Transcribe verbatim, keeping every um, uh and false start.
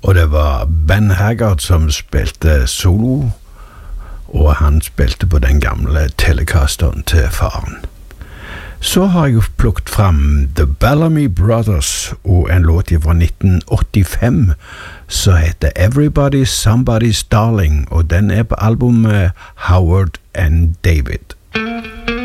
Og det var Ben Haggard som spilte solo, og han spilte på den gamle Telecasteren til faren. Så har jeg plukket fram The Bellamy Brothers og en låt fra nitten åttifem som heter Everybody's Somebody's Darling, og den er på albumet Howard and David.